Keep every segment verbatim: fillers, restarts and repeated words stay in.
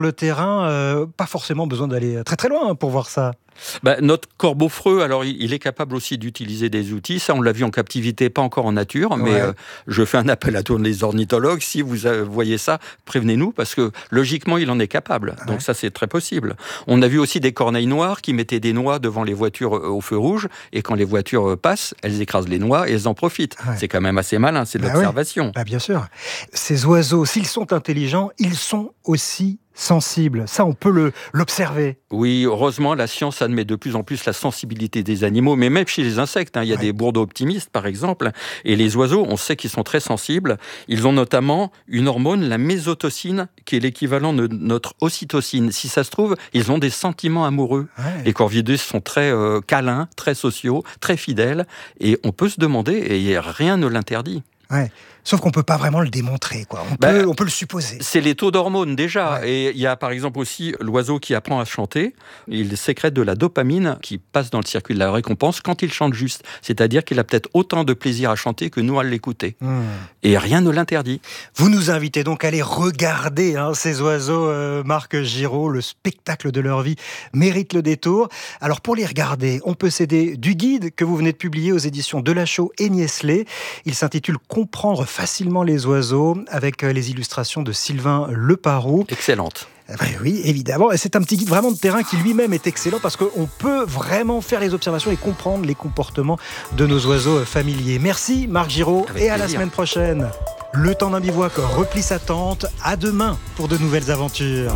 le terrain, euh, pas forcément besoin d'aller très très loin pour voir ça. Bah, notre corbeau-freux, alors il est capable aussi d'utiliser des outils. Ça, on l'a vu en captivité, pas encore en nature. Mais Ouais. euh, je fais un appel à tous les ornithologues. Si vous euh, voyez ça, prévenez-nous, parce que logiquement, il en est capable. Ouais. Donc ça, c'est très possible. On a vu aussi des corneilles noires qui mettaient des noix devant les voitures euh, au feu rouge. Et quand les voitures euh, passent, elles écrasent les noix et elles en profitent. Ouais. C'est quand même assez malin, c'est de Bah l'observation. oui. Bah bien sûr. Ces oiseaux, s'ils sont intelligents, ils sont aussi sensibles. Ça, on peut le, l'observer. Oui, heureusement, la science admet de plus en plus la sensibilité des animaux, mais même chez les insectes. Hein, il y a ouais. des bourdeaux optimistes, par exemple. Et les oiseaux, on sait qu'ils sont très sensibles. Ils ont notamment une hormone, la mésotocine, qui est l'équivalent de notre ocytocine. Si ça se trouve, ils ont des sentiments amoureux. Ouais. Les corvidés sont très euh, câlins, très sociaux, très fidèles. Et on peut se demander, et rien ne l'interdit. Ouais. Sauf qu'on ne peut pas vraiment le démontrer, quoi. On, bah, peut, on peut le supposer. C'est les taux d'hormones déjà. Ouais. Et il y a par exemple aussi l'oiseau qui apprend à chanter. Il sécrète de la dopamine qui passe dans le circuit de la récompense quand il chante juste. C'est-à-dire qu'il a peut-être autant de plaisir à chanter que nous à l'écouter. Mmh. Et rien ne l'interdit. Vous nous invitez donc à aller regarder hein, ces oiseaux, euh, Marc Giraud. Le spectacle de leur vie mérite le détour. Alors pour les regarder, on peut s'aider du guide que vous venez de publier aux éditions Delachaux et Niestlé. Il s'intitule « Comprendre facilement les oiseaux » avec les illustrations de Sylvain Leparoux. Excellente. Ben oui, évidemment. Et c'est un petit guide vraiment de terrain qui lui-même est excellent parce qu'on peut vraiment faire les observations et comprendre les comportements de nos oiseaux familiers. Merci Marc Giraud et à la semaine prochaine. Le temps d'un bivouac replie sa tente. À demain pour de nouvelles aventures.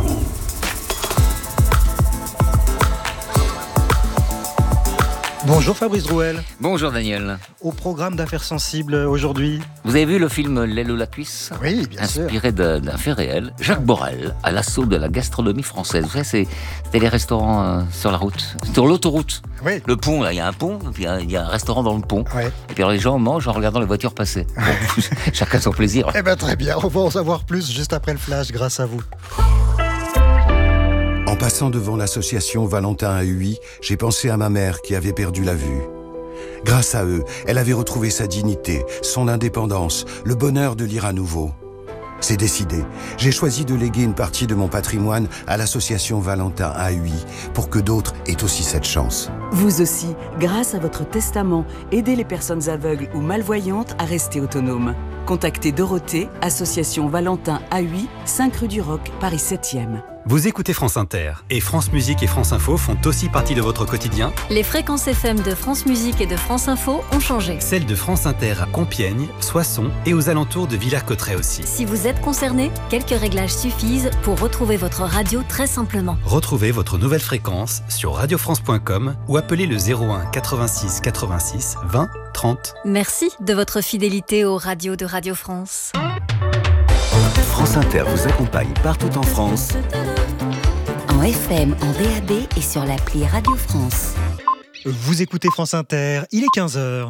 Bonjour Fabrice Drouel. Bonjour Daniel. Au programme d'affaires sensibles aujourd'hui. Vous avez vu le film L'aile ou la cuisse ? Oui, bien sûr. Inspiré de, d'un fait réel. Jacques Borel, à l'assaut de la gastronomie française. Vous savez, c'est, c'était les restaurants euh, sur la route, sur l'autoroute. Oui. Le pont, là, il y a un pont, puis il y, y a un restaurant dans le pont. Oui. Et puis alors, les gens mangent en regardant les voitures passer. Bon, chacun son plaisir. Eh bien très bien, on va en savoir plus juste après le flash grâce à vous. En passant devant l'association Valentin à Huy, j'ai pensé à ma mère qui avait perdu la vue. Grâce à eux, elle avait retrouvé sa dignité, son indépendance, le bonheur de lire à nouveau. C'est décidé. J'ai choisi de léguer une partie de mon patrimoine à l'association Valentin à Huy pour que d'autres aient aussi cette chance. Vous aussi, grâce à votre testament, aidez les personnes aveugles ou malvoyantes à rester autonomes. Contactez Dorothée, association Valentin à Huy, cinq rue du Roc, Paris septième. Vous écoutez France Inter et France Musique et France Info font aussi partie de votre quotidien. Les fréquences F M de France Musique et de France Info ont changé. Celles de France Inter à Compiègne, Soissons et aux alentours de Villers-Cotterêts aussi. Si vous êtes concerné, quelques réglages suffisent pour retrouver votre radio très simplement. Retrouvez votre nouvelle fréquence sur radio france point com ou appelez le zéro un quatre-vingt-six quatre-vingt-six vingt trente. Merci de votre fidélité aux radios de Radio France. France Inter vous accompagne partout en France. En F M, en D A B et sur l'appli Radio France. Vous écoutez France Inter, il est quinze heures.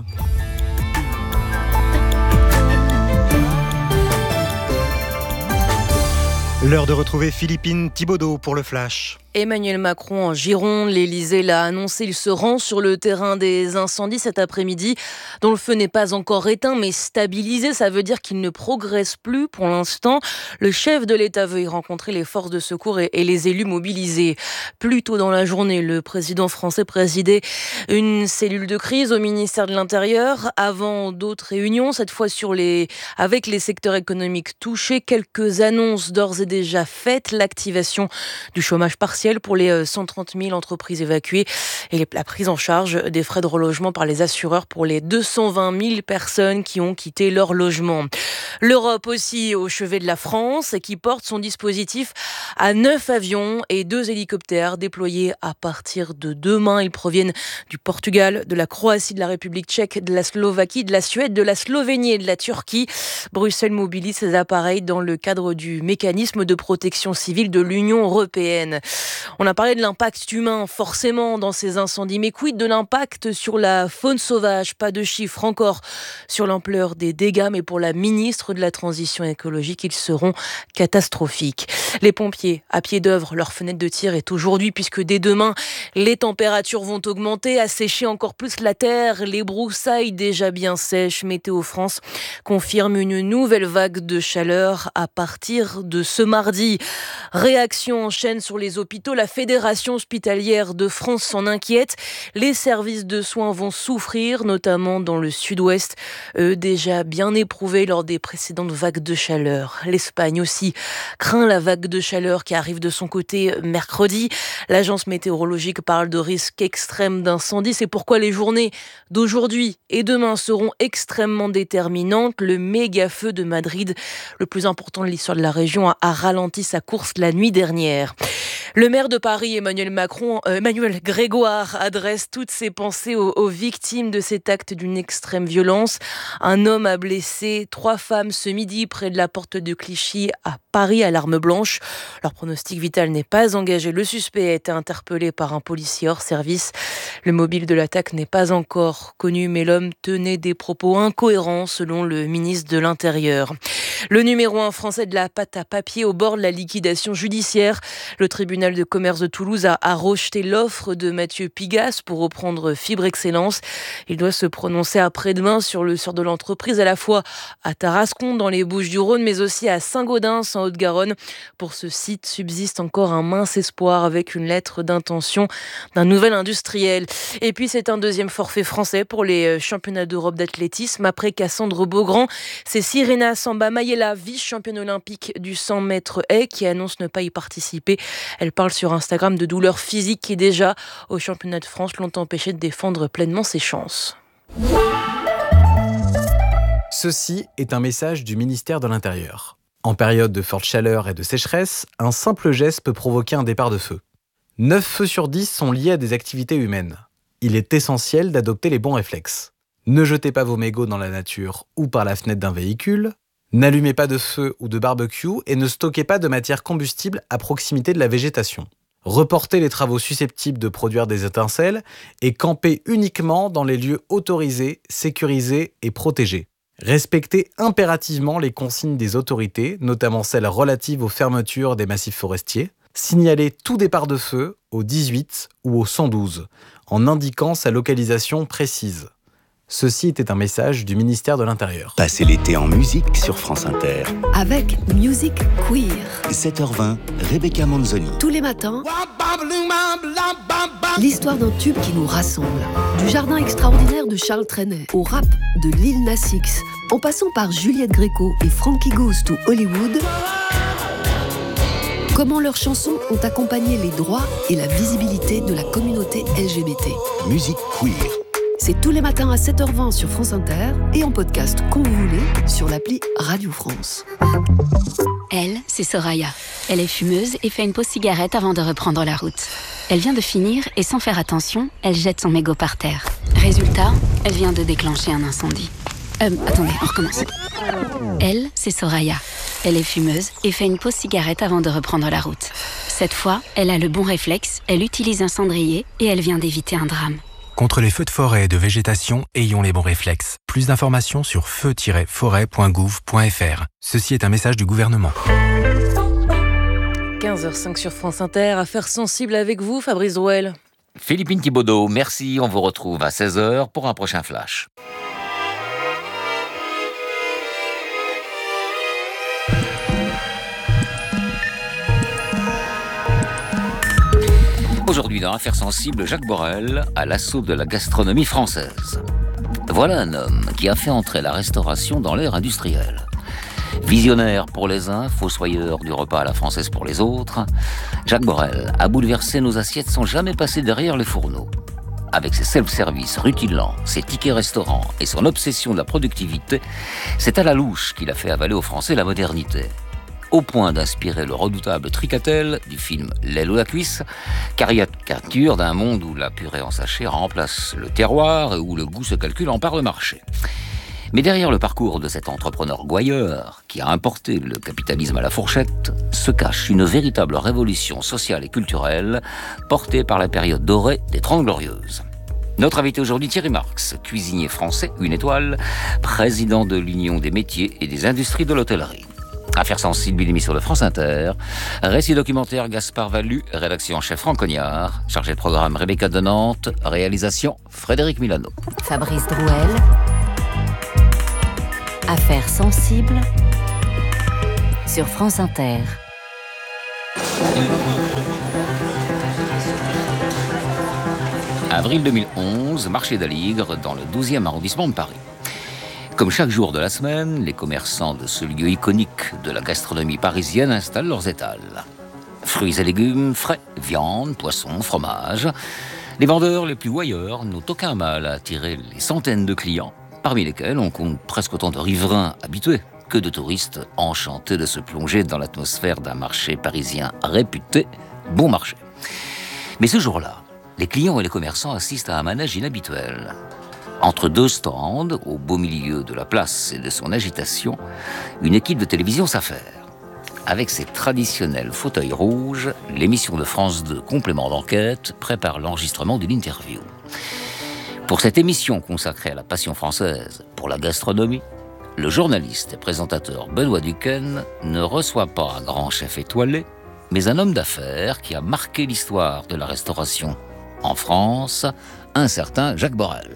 L'heure de retrouver Philippine Thibaudot pour le Flash. Emmanuel Macron en Gironde, l'Élysée l'a annoncé, il se rend sur le terrain des incendies cet après-midi, dont le feu n'est pas encore éteint mais stabilisé, ça veut dire qu'il ne progresse plus pour l'instant. Le chef de l'État veut y rencontrer les forces de secours et, et les élus mobilisés. Plus tôt dans la journée, le président français présidait une cellule de crise au ministère de l'Intérieur, avant d'autres réunions, cette fois sur les, avec les secteurs économiques touchés. Quelques annonces d'ores et déjà faites, l'activation du chômage partiel pour les cent trente mille entreprises évacuées et la prise en charge des frais de relogement par les assureurs pour les deux cent vingt mille personnes qui ont quitté leur logement. L'Europe aussi au chevet de la France et qui porte son dispositif à neuf avions et deux hélicoptères déployés à partir de demain. Ils proviennent du Portugal, de la Croatie, de la République tchèque, de la Slovaquie, de la Suède, de la Slovénie et de la Turquie. Bruxelles mobilise ces appareils dans le cadre du mécanisme de protection civile de l'Union européenne. On a parlé de l'impact humain, forcément, dans ces incendies, mais quid de l'impact sur la faune sauvage ? Pas de chiffres encore sur l'ampleur des dégâts, mais pour la ministre de la Transition écologique, ils seront catastrophiques. Les pompiers pompiers à pied d'œuvre. Leur fenêtre de tir est aujourd'hui, puisque dès demain, les températures vont augmenter, assécher encore plus la terre. Les broussailles déjà bien sèches. Météo France confirme une nouvelle vague de chaleur à partir de ce mardi. Réaction en chaîne sur les hôpitaux. La Fédération hospitalière de France s'en inquiète. Les services de soins vont souffrir, notamment dans le sud-ouest, eux déjà bien éprouvés lors des précédentes vagues de chaleur. L'Espagne aussi craint la vague de chaleur qui arrive de son côté mercredi. L'agence météorologique parle de risque extrême d'incendie. C'est pourquoi les journées d'aujourd'hui et demain seront extrêmement déterminantes. Le méga feu de Madrid, le plus important de l'histoire de la région, a ralenti sa course la nuit dernière. Le maire de Paris, Emmanuel Macron, euh, Emmanuel Grégoire, adresse toutes ses pensées aux, aux victimes de cet acte d'une extrême violence. Un homme a blessé trois femmes ce midi près de la porte de Clichy à Paris à l'arme blanche. Leur pronostic vital n'est pas engagé. Le suspect a été interpellé par un policier hors service. Le mobile de l'attaque n'est pas encore connu, mais l'homme tenait des propos incohérents selon le ministre de l'Intérieur. Le numéro un français de la pâte à papier au bord de la liquidation judiciaire. Le tribunal de commerce de Toulouse a, a rejeté l'offre de Mathieu Pigasse pour reprendre Fibre Excellence. Il doit se prononcer après-demain sur le sort de l'entreprise, à la fois à Tarascon dans les Bouches-du-Rhône, mais aussi à Saint-Gaudens en Haute-Garonne. Pour ce site subsiste encore un mince espoir avec une lettre d'intention d'un nouvel industriel. Et puis c'est un deuxième forfait français pour les championnats d'Europe d'athlétisme. Après Cassandre Beaugrand, c'est Sirena Samba-Mayela, vice-championne olympique du cent mètres haies, qui annonce ne pas y participer. Elle parle sur Instagram de douleurs physiques qui déjà, au championnat de France, l'ont empêchée de défendre pleinement ses chances. Ceci est un message du ministère de l'Intérieur. En période de forte chaleur et de sécheresse, un simple geste peut provoquer un départ de feu. neuf feux sur dix sont liés à des activités humaines. Il est essentiel d'adopter les bons réflexes. Ne jetez pas vos mégots dans la nature ou par la fenêtre d'un véhicule. N'allumez pas de feu ou de barbecue et ne stockez pas de matière combustible à proximité de la végétation. Reportez les travaux susceptibles de produire des étincelles et campez uniquement dans les lieux autorisés, sécurisés et protégés. Respectez impérativement les consignes des autorités, notamment celles relatives aux fermetures des massifs forestiers. Signalez tout départ de feu au dix-huit ou au cent douze, en indiquant sa localisation précise. Ceci était un message du ministère de l'Intérieur. Passez l'été en musique sur France Inter. Avec Music Queer. sept heures vingt, Rebecca Manzoni. Tous les matins, l'histoire d'un tube qui nous rassemble. Du jardin extraordinaire de Charles Trenet au rap de Lil Nas X, en passant par Juliette Gréco et Frankie Goes to Hollywood. Comment leurs chansons ont accompagné les droits et la visibilité de la communauté L G B T. Musique Queer. C'est tous les matins à sept heures vingt sur France Inter et en podcast quand vous voulez sur l'appli Radio France. Elle, c'est Soraya. Elle est fumeuse et fait une pause cigarette avant de reprendre la route. Elle vient de finir et sans faire attention, elle jette son mégot par terre. Résultat, elle vient de déclencher un incendie. Euh, attendez, on recommence. Elle, c'est Soraya. Elle est fumeuse et fait une pause cigarette avant de reprendre la route. Cette fois, elle a le bon réflexe, elle utilise un cendrier et elle vient d'éviter un drame. Contre les feux de forêt et de végétation, ayons les bons réflexes. Plus d'informations sur feu tiret forêt point gouv point f r. Ceci est un message du gouvernement. quinze heures cinq sur France Inter, affaires sensibles avec vous, Fabrice Drouel. Philippine Thibaudot, merci. On vous retrouve à seize heures pour un prochain flash. Aujourd'hui, dans l'affaire sensible, Jacques Borel à l'assaut de la gastronomie française. Voilà un homme qui a fait entrer la restauration dans l'ère industrielle. Visionnaire pour les uns, fossoyeur du repas à la française pour les autres, Jacques Borel a bouleversé nos assiettes sans jamais passer derrière les fourneaux. Avec ses self-service rutilants, ses tickets restaurants et son obsession de la productivité, c'est à la louche qu'il a fait avaler aux Français la modernité. Au point d'inspirer le redoutable Tricatel du film L'aile ou la cuisse, caricature d'un monde où la purée en sachet remplace le terroir et où le goût se calcule en part de marché. Mais derrière le parcours de cet entrepreneur gouailleur qui a importé le capitalisme à la fourchette, se cache une véritable révolution sociale et culturelle portée par la période dorée des Trente Glorieuses. Notre invité aujourd'hui, Thierry Marx, cuisinier français, une étoile, président de l'Union des métiers et des industries de l'hôtellerie. Affaires sensibles, une émission de France Inter. Récit documentaire Gaspard Valu, rédaction en chef Franck Cognard. Chargé de programme Rebecca de Nantes. Réalisation Frédéric Milano. Fabrice Drouel. Affaires sensibles sur France Inter. Avril deux mille onze, marché d'Aligre dans le douzième arrondissement de Paris. Comme chaque jour de la semaine, les commerçants de ce lieu iconique de la gastronomie parisienne installent leurs étals. Fruits et légumes frais, viande, poissons, fromage. Les vendeurs les plus voyeurs n'ont aucun mal à attirer les centaines de clients, parmi lesquels on compte presque autant de riverains habitués que de touristes enchantés de se plonger dans l'atmosphère d'un marché parisien réputé bon marché. Mais ce jour-là, les clients et les commerçants assistent à un manège inhabituel. Entre deux stands, au beau milieu de la place et de son agitation, une équipe de télévision s'affaire. Avec ses traditionnels fauteuils rouges, l'émission de France deux Complément d'enquête prépare l'enregistrement d'une interview. Pour cette émission consacrée à la passion française pour la gastronomie, le journaliste et présentateur Benoît Duquesne ne reçoit pas un grand chef étoilé, mais un homme d'affaires qui a marqué l'histoire de la restauration en France, un certain Jacques Borel.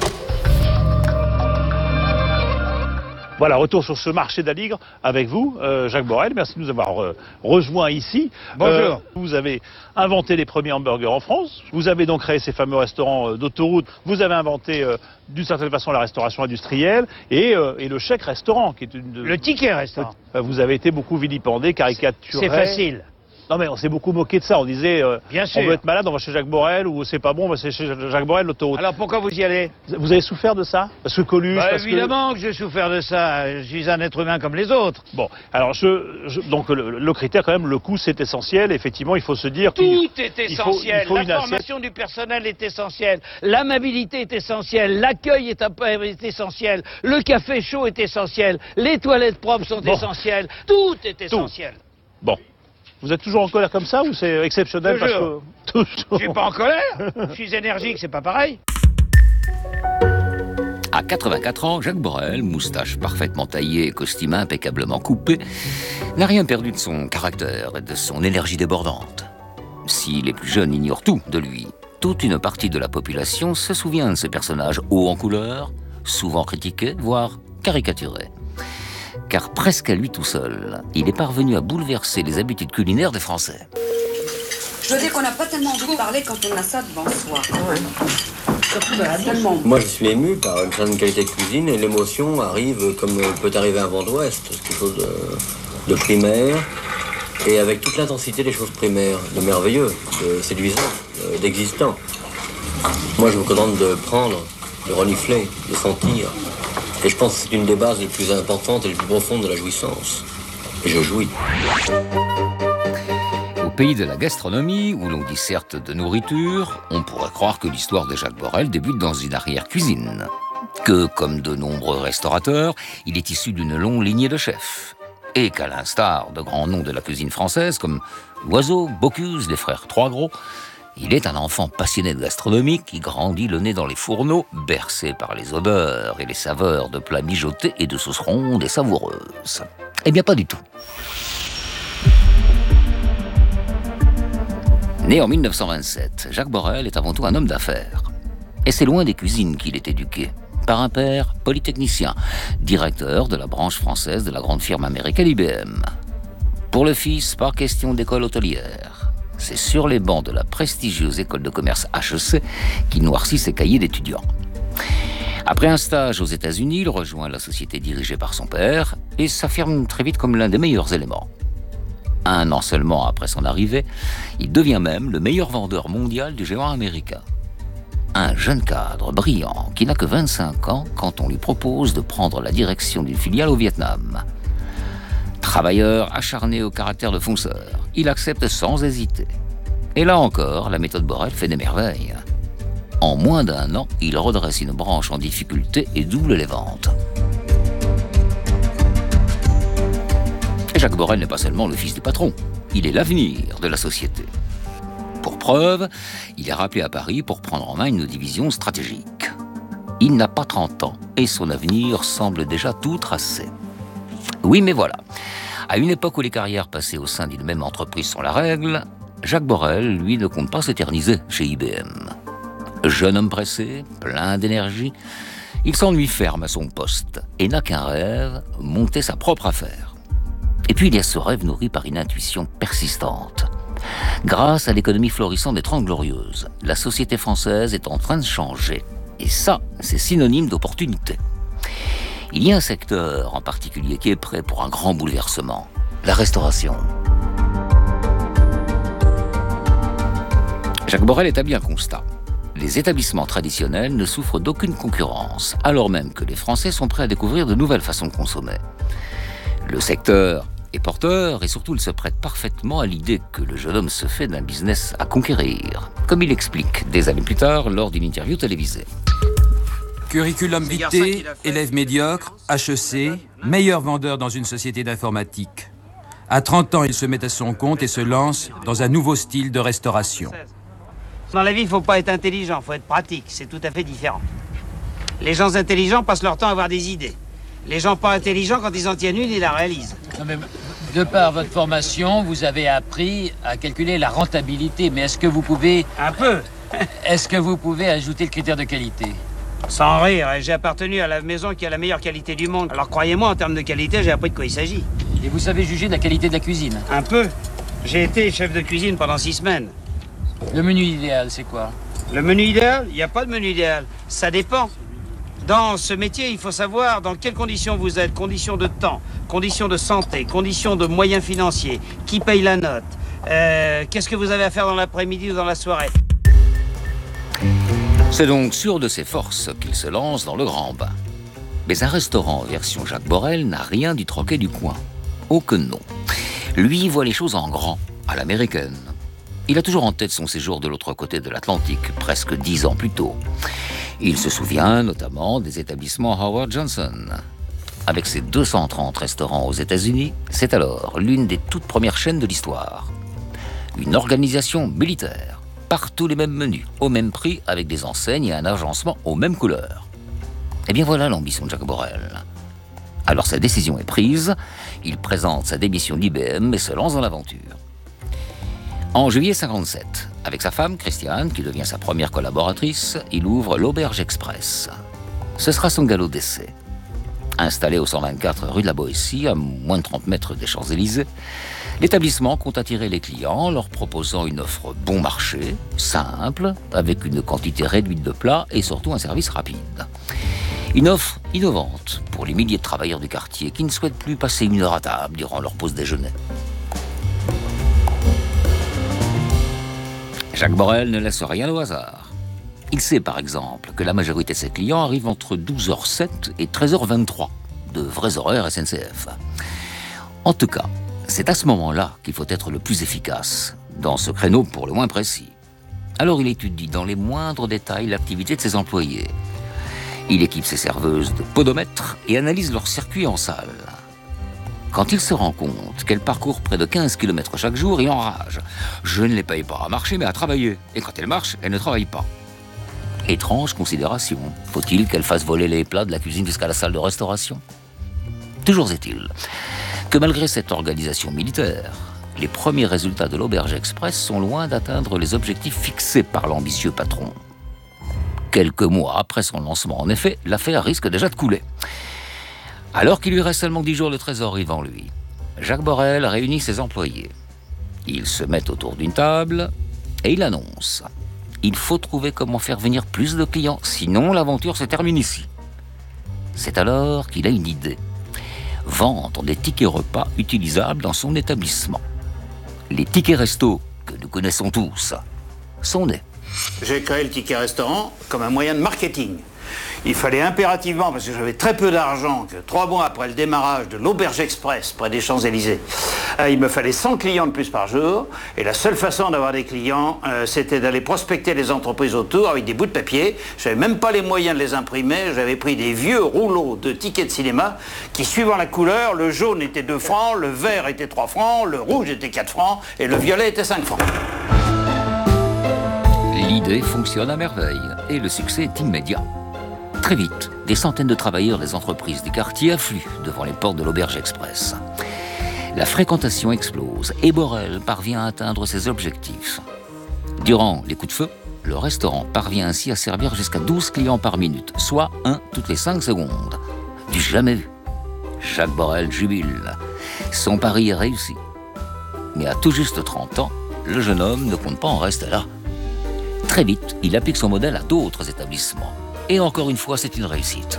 Voilà, retour sur ce marché d'Aligre avec vous, euh, Jacques Borel. Merci de nous avoir euh, rejoints ici. Bonjour. Euh, vous avez inventé les premiers hamburgers en France. Vous avez donc créé ces fameux restaurants euh, d'autoroute. Vous avez inventé euh, d'une certaine façon la restauration industrielle et, euh, et le chèque restaurant. Qui est une de... Le ticket restaurant. Euh, vous avez été beaucoup vilipendé, caricaturé. C'est facile. Non mais on s'est beaucoup moqué de ça, on disait euh, Bien sûr. On veut être malade, on va chez Jacques Borel, ou c'est pas bon, on va chez Jacques Borel, l'autoroute. Alors pourquoi vous y allez? Vous avez souffert de ça? Parce que Coluche, bah, parce évidemment que... que j'ai souffert de ça, je suis un être humain comme les autres. Bon, alors je, je donc le, le critère quand même, le coût c'est essentiel, effectivement il faut se dire... Tout est essentiel, il faut, il faut la formation du personnel est essentielle, l'amabilité est essentielle, l'accueil est, est essentiel, le café chaud est essentiel, les toilettes propres sont bon. essentielles, tout est essentiel. Tout. Bon. Vous êtes toujours en colère comme ça ou c'est exceptionnel? Toujours. Parce que... Toujours. Je suis pas en colère, je suis énergique, c'est pas pareil. À quatre-vingt-quatre ans, Jacques Borel, moustache parfaitement taillée et costume impeccablement coupé, n'a rien perdu de son caractère et de son énergie débordante. Si les plus jeunes ignorent tout de lui, toute une partie de la population se souvient de ce personnage haut en couleur, souvent critiqué, voire caricaturé. Car presque à lui tout seul, il est parvenu à bouleverser les habitudes culinaires des Français. Je dois dire qu'on n'a pas tellement envie de parler quand on a ça devant soi. Ouais. Tellement. Moi, je suis ému par une certaine qualité de cuisine et l'émotion arrive comme peut arriver un vent d'ouest, quelque chose de, de primaire, et avec toute l'intensité des choses primaires, de merveilleux, de séduisant, d'existant. Moi, je vous commande de prendre, de renifler, de sentir. Et je pense que c'est une des bases les plus importantes et les plus profondes de la jouissance. Et je jouis. Au pays de la gastronomie, où l'on dit certes de nourriture, on pourrait croire que l'histoire de Jacques Borel débute dans une arrière-cuisine. Que, comme de nombreux restaurateurs, il est issu d'une longue lignée de chefs. Et qu'à l'instar de grands noms de la cuisine française, comme Loiseau, Bocuse, les frères Trois-Gros, il est un enfant passionné de gastronomie qui grandit le nez dans les fourneaux, bercé par les odeurs et les saveurs de plats mijotés et de sauces rondes et savoureuses. Eh bien, pas du tout. Né en mille neuf cent vingt-sept, Jacques Borel est avant tout un homme d'affaires. Et c'est loin des cuisines qu'il est éduqué, par un père polytechnicien, directeur de la branche française de la grande firme américaine I B M. Pour le fils, pas question d'école hôtelière. C'est sur les bancs de la prestigieuse école de commerce H E C qu'il noircit ses cahiers d'étudiants. Après un stage aux États-Unis, il rejoint la société dirigée par son père et s'affirme très vite comme l'un des meilleurs éléments. Un an seulement après son arrivée, il devient même le meilleur vendeur mondial du géant américain. Un jeune cadre brillant qui n'a que vingt-cinq ans quand on lui propose de prendre la direction d'une filiale au Vietnam. Travailleur acharné au caractère de fonceur, il accepte sans hésiter. Et là encore, la méthode Borel fait des merveilles. En moins d'un an, il redresse une branche en difficulté et double les ventes. Et Jacques Borel n'est pas seulement le fils du patron, il est l'avenir de la société. Pour preuve, il est rappelé à Paris pour prendre en main une division stratégique. Il n'a pas trente ans et son avenir semble déjà tout tracé. Oui, mais voilà. À une époque où les carrières passées au sein d'une même entreprise sont la règle, Jacques Borel, lui, ne compte pas s'éterniser chez I B M. Jeune homme pressé, plein d'énergie, il s'ennuie ferme à son poste et n'a qu'un rêve, monter sa propre affaire. Et puis il y a ce rêve nourri par une intuition persistante. Grâce à l'économie florissante des Trente Glorieuses, la société française est en train de changer. Et ça, c'est synonyme d'opportunité. Il y a un secteur en particulier qui est prêt pour un grand bouleversement, la restauration. Jacques Borel établit un constat. Les établissements traditionnels ne souffrent d'aucune concurrence, alors même que les Français sont prêts à découvrir de nouvelles façons de consommer. Le secteur est porteur et surtout il se prête parfaitement à l'idée que le jeune homme se fait d'un business à conquérir, comme il explique des années plus tard lors d'une interview télévisée. Curriculum vitae, élève médiocre, H E C, meilleur vendeur dans une société d'informatique. À trente ans, il se met à son compte et se lance dans un nouveau style de restauration. Dans la vie, il ne faut pas être intelligent, il faut être pratique, c'est tout à fait différent. Les gens intelligents passent leur temps à avoir des idées. Les gens pas intelligents, quand ils en tiennent une, ils la réalisent. Non mais, de par votre formation, vous avez appris à calculer la rentabilité, mais est-ce que vous pouvez... Un peu. Est-ce que vous pouvez ajouter le critère de qualité? Sans rire, j'ai appartenu à la maison qui a la meilleure qualité du monde. Alors croyez-moi, en termes de qualité, j'ai appris de quoi il s'agit. Et vous savez juger de la qualité de la cuisine? Un peu. J'ai été chef de cuisine pendant six semaines. Le menu idéal, c'est quoi? Le menu idéal? Il n'y a pas de menu idéal. Ça dépend. Dans ce métier, il faut savoir dans quelles conditions vous êtes. Conditions de temps, conditions de santé, conditions de moyens financiers. Qui paye la note? euh, Qu'est-ce que vous avez à faire dans l'après-midi ou dans la soirée? C'est donc sûr de ses forces qu'il se lance dans le grand bain. Mais un restaurant version Jacques Borel n'a rien du troquet du coin. Oh que non. Lui voit les choses en grand, à l'américaine. Il a toujours en tête son séjour de l'autre côté de l'Atlantique, presque dix ans plus tôt. Il se souvient notamment des établissements Howard Johnson. Avec ses deux cent trente restaurants aux États-Unis, c'est alors l'une des toutes premières chaînes de l'histoire. Une organisation militaire, partout les mêmes menus, au même prix, avec des enseignes et un agencement aux mêmes couleurs. Eh bien voilà l'ambition de Jacques Borel. Alors sa décision est prise, il présente sa démission d'I B M et se lance dans l'aventure. En juillet cinquante-sept, avec sa femme, Christiane, qui devient sa première collaboratrice, il ouvre l'Auberge Express. Ce sera son galop d'essai. Installé au cent vingt-quatre rue de la Boétie, à moins de trente mètres des Champs-Élysées, l'établissement compte attirer les clients en leur proposant une offre bon marché, simple, avec une quantité réduite de plats et surtout un service rapide. Une offre innovante pour les milliers de travailleurs du quartier qui ne souhaitent plus passer une heure à table durant leur pause déjeuner. Jacques Borel ne laisse rien au hasard. Il sait par exemple que la majorité de ses clients arrivent entre douze heures sept et treize heures vingt-trois, de vrais horaires S N C F. En tout cas, c'est à ce moment-là qu'il faut être le plus efficace, dans ce créneau pour le moins précis. Alors il étudie dans les moindres détails l'activité de ses employés. Il équipe ses serveuses de podomètres et analyse leur circuit en salle. Quand il se rend compte qu'elle parcourt près de quinze kilomètres chaque jour, il enrage. Je ne les paye pas à marcher, mais à travailler. Et quand elle marche, elle ne travaille pas. Étrange considération. Faut-il qu'elle fasse voler les plats de la cuisine jusqu'à la salle de restauration? Toujours est-il que malgré cette organisation militaire, les premiers résultats de l'Auberge Express sont loin d'atteindre les objectifs fixés par l'ambitieux patron. Quelques mois après son lancement, en effet, l'affaire risque déjà de couler. Alors qu'il lui reste seulement dix jours de trésorerie devant lui, Jacques Borel réunit ses employés. Ils se mettent autour d'une table et il annonce « Il faut trouver comment faire venir plus de clients, sinon l'aventure se termine ici. » C'est alors qu'il a une idée. Vendre des tickets repas utilisables dans son établissement. Les tickets resto, que nous connaissons tous, sont nés. J'ai créé le ticket restaurant comme un moyen de marketing. Il fallait impérativement, parce que j'avais très peu d'argent, que trois mois après le démarrage de l'Auberge Express, près des Champs-Élysées, euh, il me fallait cent clients de plus par jour. Et la seule façon d'avoir des clients, euh, c'était d'aller prospecter les entreprises autour avec des bouts de papier. Je n'avais même pas les moyens de les imprimer. J'avais pris des vieux rouleaux de tickets de cinéma qui, suivant la couleur, le jaune était deux francs, le vert était trois francs, le rouge était quatre francs et le violet était cinq francs. L'idée fonctionne à merveille et le succès est immédiat. Très vite, des centaines de travailleurs des entreprises du quartier affluent devant les portes de l'Auberge Express. La fréquentation explose et Borel parvient à atteindre ses objectifs. Durant les coups de feu, le restaurant parvient ainsi à servir jusqu'à douze clients par minute, soit un toutes les cinq secondes. Du jamais vu. Jacques Borel jubile. Son pari est réussi. Mais à tout juste trente ans, le jeune homme ne compte pas en rester là. Très vite, il applique son modèle à d'autres établissements. Et encore une fois, c'est une réussite.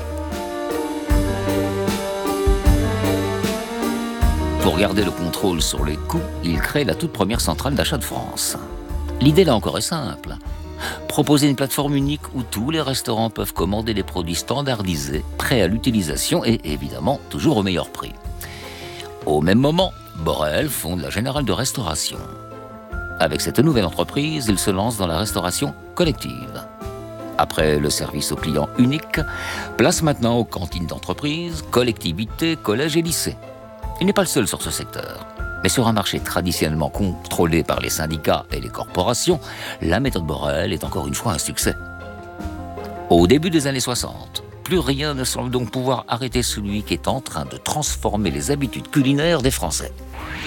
Pour garder le contrôle sur les coûts, il crée la toute première centrale d'achat de France. L'idée là encore est simple. Proposer une plateforme unique où tous les restaurants peuvent commander des produits standardisés, prêts à l'utilisation et évidemment toujours au meilleur prix. Au même moment, Borel fonde la Générale de Restauration. Avec cette nouvelle entreprise, il se lance dans la restauration collective. Après le service aux clients unique, place maintenant aux cantines d'entreprise, collectivités, collèges et lycées. Il n'est pas le seul sur ce secteur. Mais sur un marché traditionnellement contrôlé par les syndicats et les corporations, la méthode Borel est encore une fois un succès. Au début des années soixante, plus rien ne semble donc pouvoir arrêter celui qui est en train de transformer les habitudes culinaires des Français.